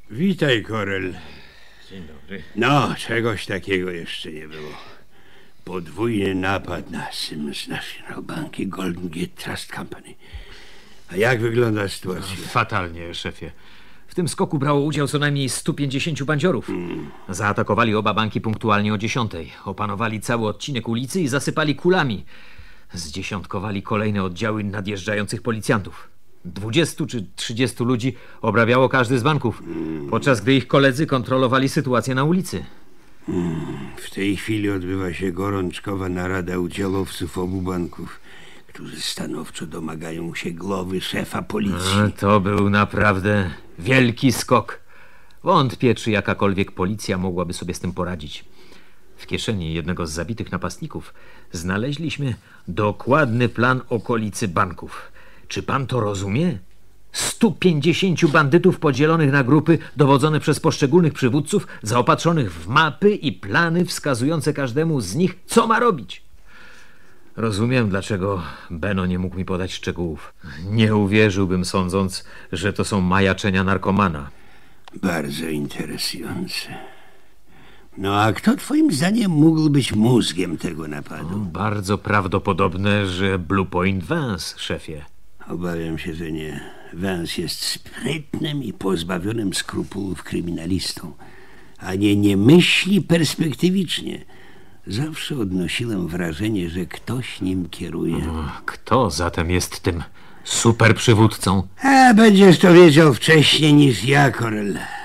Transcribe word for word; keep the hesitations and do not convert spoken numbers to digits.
Witaj, Korel. Dzień dobry. No, czegoś takiego jeszcze nie było. Podwójny napad na Sims National Bank i Golden Gate Trust Company. A jak wygląda sytuacja? Fatalnie, szefie. W tym skoku brało udział co najmniej stu pięćdziesięciu bandziorów. Hmm. Zaatakowali oba banki punktualnie o dziesiątej. Opanowali cały odcinek ulicy i zasypali kulami. Zdziesiątkowali kolejne oddziały nadjeżdżających policjantów. Dwudziestu czy trzydziestu ludzi obrabiało każdy z banków, podczas gdy ich koledzy kontrolowali sytuację na ulicy. Hmm. W tej chwili odbywa się gorączkowa narada udziałowców obu banków, którzy stanowczo domagają się głowy szefa policji. A, to był naprawdę wielki skok. Wątpię, czy jakakolwiek policja mogłaby sobie z tym poradzić. W kieszeni jednego z zabitych napastników znaleźliśmy dokładny plan okolicy banków. Czy pan to rozumie? stu pięćdziesięciu bandytów podzielonych na grupy, dowodzone przez poszczególnych przywódców, zaopatrzonych w mapy i plany wskazujące każdemu z nich, co ma robić. Rozumiem, dlaczego Beno nie mógł mi podać szczegółów. Nie uwierzyłbym, sądząc, że to są majaczenia narkomana. Bardzo interesujące. No a kto twoim zdaniem mógł być mózgiem tego napadu? No, bardzo prawdopodobne, że Blue Point Vance, szefie. Obawiam się, że nie. Vance jest sprytnym i pozbawionym skrupułów kryminalistą, a nie nie myśli perspektywicznie. Zawsze odnosiłem wrażenie, że ktoś nim kieruje. No, kto zatem jest tym super przywódcą? A będziesz to wiedział wcześniej niż ja, Korel.